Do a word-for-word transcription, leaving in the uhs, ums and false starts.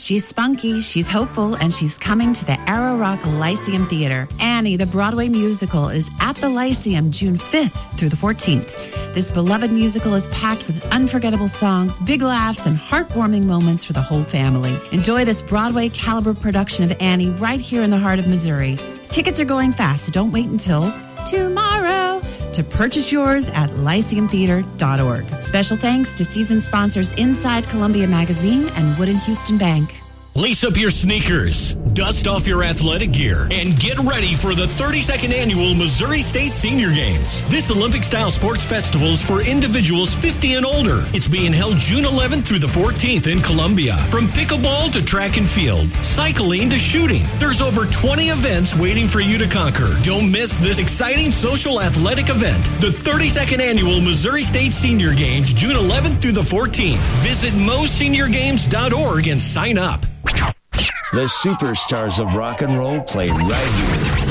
She's spunky, she's hopeful, and she's coming to the Arrow Rock Lyceum Theater. Annie, the Broadway musical, is at the Lyceum June fifth through the fourteenth. This beloved musical is packed with unforgettable songs, big laughs, and heartwarming moments for the whole family. Enjoy this Broadway caliber production of Annie right here in the heart of Missouri. Tickets are going fast, so don't wait until tomorrow to purchase yours at lyceum theater dot org. Special thanks to season sponsors Inside Columbia Magazine and Wood and Houston Bank. Lace up your sneakers, dust off your athletic gear, and get ready for the thirty-second Annual Missouri State Senior Games. This Olympic-style sports festival is for individuals fifty and older. It's being held June eleventh through the fourteenth in Columbia. From pickleball to track and field, cycling to shooting, there's over twenty events waiting for you to conquer. Don't miss this exciting social athletic event, the thirty-second Annual Missouri State Senior Games, June eleventh through the fourteenth. Visit mo senior games dot org and sign up. The superstars of rock and roll play right here.